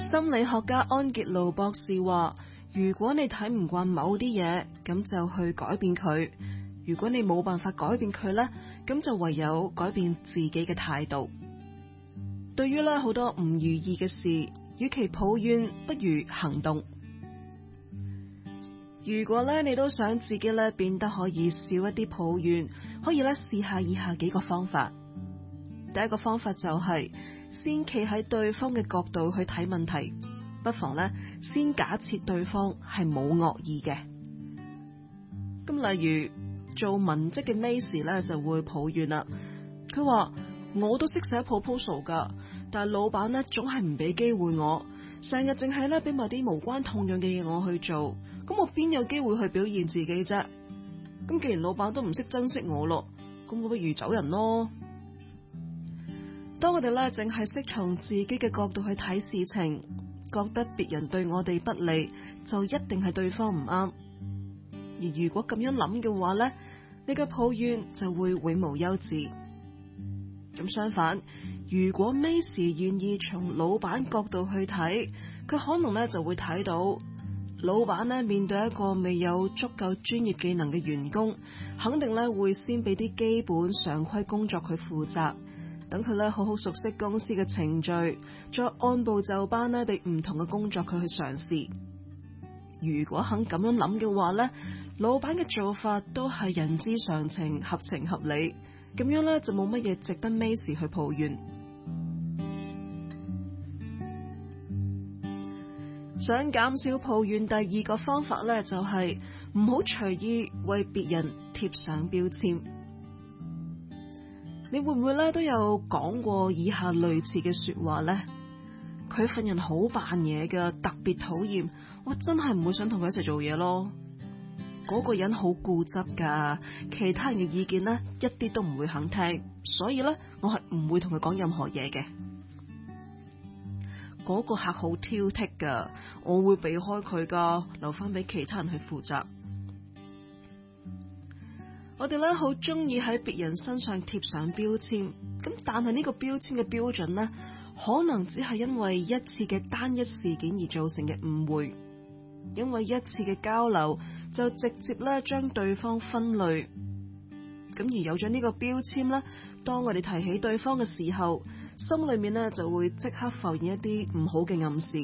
心理學家安傑路博士話，如果你睇唔慣某啲嘢，咁就去改變佢；如果你冇辦法改變佢呢，咁就唯有改變自己嘅態度。對於好多唔如意嘅事，與其抱怨，不如行動。如果你都想自己變得可以少一啲抱怨，可以試下以下幾個方法。第一個方法就係先企喺對方嘅角度去睇問題，不妨先假設對方係冇惡意嘅。咁例如做文職嘅 Macy 就會抱怨啦，佢話我都識寫 proposal 噶，但係老闆總係唔俾機會我，成日淨係俾埋啲無關痛癢嘅嘢我去做，咁我邊有機會去表現自己啫？咁既然老闆都唔識珍惜我咯，咁我不如走人咯。當我哋淨係識從自己嘅角度去睇事情，覺得別人對我哋不利，就一定係對方唔啱。而如果咁樣諗嘅話你嘅抱怨就會永無休止。咁相反，如果 Macy 願意從老闆角度去睇，佢可能就會睇到老闆面對一個未有足夠專業技能嘅員工，肯定會先俾啲基本常規工作佢負責，等佢好好熟悉公司嘅程序，再按部就班俾唔同嘅工作佢去嘗試。如果肯咁樣諗嘅話老闆嘅做法都係人之常情，合情合理，咁樣就冇乜嘢值得 Macy 去抱怨。想減少抱怨，第二個方法就係唔好隨意為別人貼上標籤。你會唔會都有講過以下類似嘅說話呢？佢份人好扮嘢噶，特別討厭，我真係唔會想同佢一齊做嘢咯。嗰個人好固執噶，其他人嘅意見一啲都唔會肯聽，所以我係唔會同佢講任何嘢嘅。嗰個客好挑剔噶，我會避開佢噶，留翻俾其他人去負責。我哋好中意喺別人身上貼上標籤，咁但係呢個標籤嘅標準可能只係因為一次嘅單一事件而造成嘅誤會，因為一次嘅交流就直接將對方分類，咁而有咗呢個標籤當我哋提起對方嘅時候，心裏面就會即刻浮現一啲唔好嘅暗示。